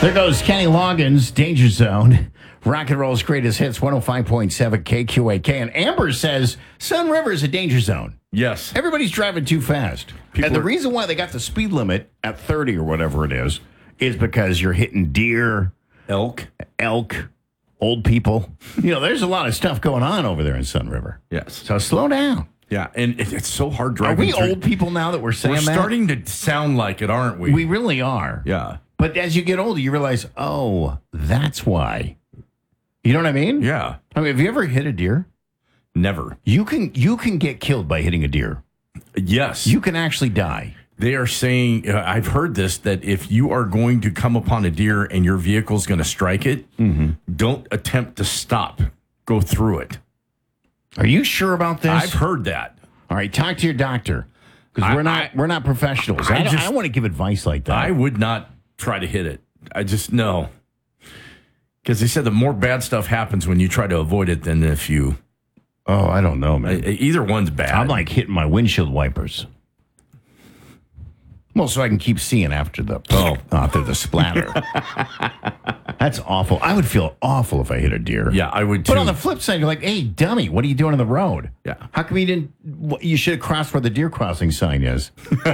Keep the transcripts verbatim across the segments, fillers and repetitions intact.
There goes Kenny Loggins, Danger Zone. Rock and Roll's greatest hits, one oh five point seven K Q A K. And Amber says Sun River is a danger zone. Yes. Everybody's driving too fast. People and the are- reason why they got the speed limit at thirty or whatever it is, is because you're hitting deer, Elk. elk, old people. You know, there's a lot of stuff going on over there in Sun River. Yes. So slow down. Yeah, and it, it's so hard Are driving. we through- old people now that we're saying We're that? starting to sound like it, aren't we? We really are. Yeah. But as you get older, you realize, oh, that's why. You know what I mean? Yeah. I mean, have you ever hit a deer? Never. You can you can get killed by hitting a deer. Yes. You can actually die. They are saying, uh, I've heard this, that if you are going to come upon a deer and your vehicle's going to strike it, Mm-hmm. don't attempt to stop. Go through it. Are you sure about this? I've heard that. All right, talk to your doctor because I- we're not I- we're not professionals. I I, don't- just- I don't want to give advice like that. I would not try to hit it. I just know. Because they said the more bad stuff happens when you try to avoid it than if you. oh, I don't know, man. e- Either one's bad. I'm like hitting my windshield wipers. Well, so I can keep seeing after the oh after the splatter. That's awful. I would feel awful if I hit a deer. Yeah, I would too. But on the flip side, you're like, hey, dummy, what are you doing on the road? Yeah. How come you didn't? wh- You should have crossed where the deer crossing sign is.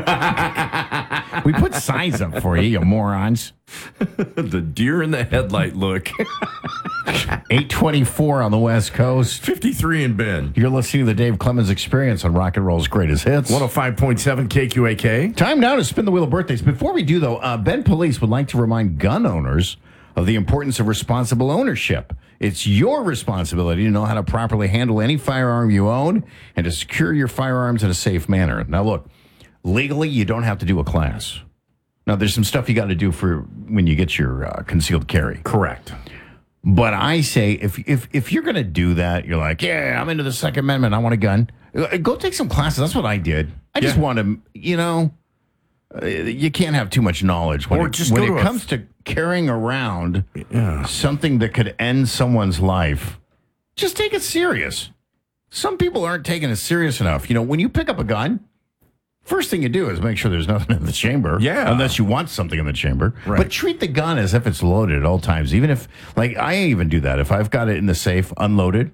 We put signs up for you, you morons. the deer in the headlight look. eight twenty-four on the West Coast. fifty-three in Ben. You're listening to the Dave Clemens Experience on Rock and Roll's Greatest Hits. one oh five point seven K Q A K. Time now to spin the wheel of birthdays. Before we do, though, uh, Ben Police would like to remind gun owners of the importance of responsible ownership. It's your responsibility to know how to properly handle any firearm you own and to secure your firearms in a safe manner. Now, look, legally, you don't have to do a class. Now, there's some stuff you got to do for when you get your uh, concealed carry. Correct. But I say, if if if you're going to do that, you're like, yeah, I'm into the Second Amendment. I want a gun. Uh, Go take some classes. That's what I did. I just Yeah. want to, you know, uh, you can't have too much knowledge when Or it, just when go it to a- comes to carrying around Yeah. something that could end someone's life. Just take it serious. Some people aren't taking it serious enough. You know, when you pick up a gun, first thing you do is make sure there's nothing in the chamber. Yeah. Unless you want something in the chamber. Right. But treat the gun as if it's loaded at all times. Even if, like, I even do that. If I've got it in the safe unloaded,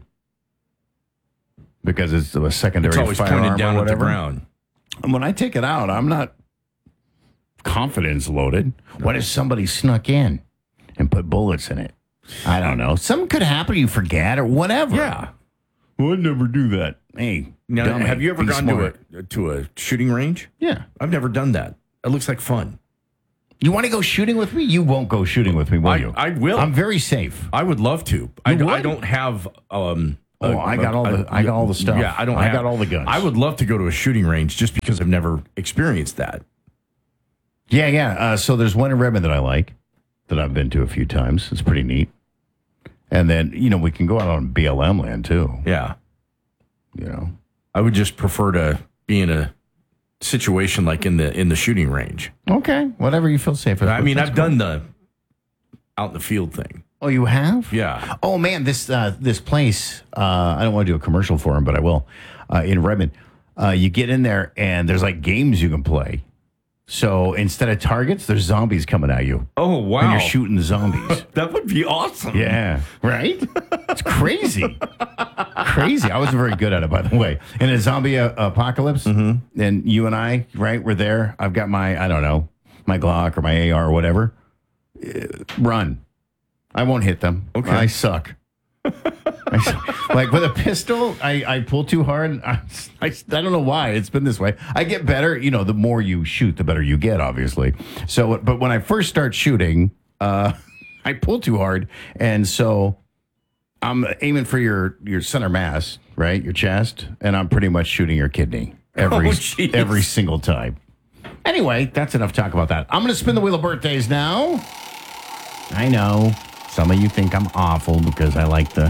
because it's a secondary It's always firearm pointed down or at the whatever. ground. And when I take it out, I'm not confident it's loaded. What if somebody snuck in and put bullets in it? I don't know. Something could happen. You forget or whatever. Yeah. Well, I'd never do that. Hey, Now, dummy, have you ever be gone smart. to a to a shooting range? Yeah. I've never done that. It looks like fun. You want to go shooting with me? You won't go shooting with me, will I- you? I will. I'm very safe. I would love to. I, You do, I would? don't have. Um, Oh, a- I got all the- I got all the stuff. Yeah, I don't. I have, got all the guns. I would love to go to a shooting range just because I've never experienced that. Yeah, yeah. Uh, so there's one in Redmond that I like, that I've been to a few times. It's pretty neat. And then, you know, we can go out on B L M land too. Yeah, You know. I would just prefer to be in a situation like in the in the shooting range. Okay. Whatever you feel safe with. I mean, That's I've cool. done the out in the field thing. Oh, you have? Yeah. Oh man, this uh, this place. Uh, I don't want to do a commercial for him, but I will. Uh, in Redmond, uh, you get in there and there's like games you can play. So instead of targets, there's zombies coming at you, Oh wow! and you're shooting zombies. That would be awesome. Yeah, right? It's crazy. Crazy. I wasn't very good at it, by the way. In a zombie uh, apocalypse, and you and I, right, we're there. I've got my, I don't know, my Glock or my A R or whatever. Uh, run. I won't hit them. Okay. I suck. I suck. Like with a pistol, I, I pull too hard. I, I, I don't know why. It's been this way. I get better. You know, the more you shoot, the better you get, obviously. So, but when I first start shooting, uh, I pull too hard. And so I'm aiming for your, your center mass, right? Your chest. And I'm pretty much shooting your kidney every, Oh, jeez. every single time. Anyway, that's enough talk about that. I'm going to spin the wheel of birthdays now. I know some of you think I'm awful because I like the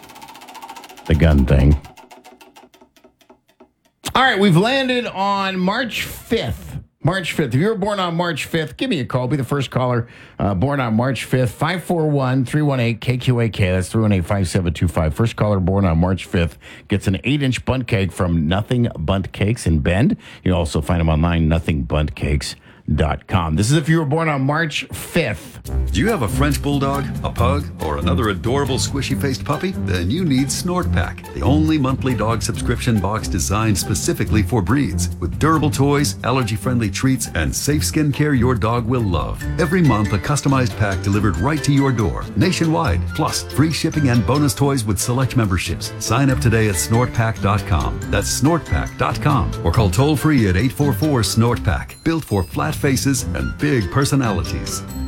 the gun thing. All right, we've landed on March fifth. March fifth. If you were born on March fifth, give me a call. Be the first caller uh, born on March fifth. five four one, three one eight, K Q A K. That's three one eight, five seven two five. First caller born on March fifth gets an eight-inch bunt cake from Nothing Bunt Cakes in Bend. You can also find them online, nothing bunt cakes dot com. This is if you were born on March fifth. Do you have a French bulldog, a pug, or another adorable squishy-faced puppy? Then you need Snort Pack, the only monthly dog subscription box designed specifically for breeds. With durable toys, allergy-friendly treats, and safe skincare your dog will love. Every month, a customized pack delivered right to your door, nationwide. Plus, free shipping and bonus toys with select memberships. Sign up today at snort pack dot com. That's snort pack dot com. Or call toll-free at eight four four, snort pack. Built for flat faces and big personalities.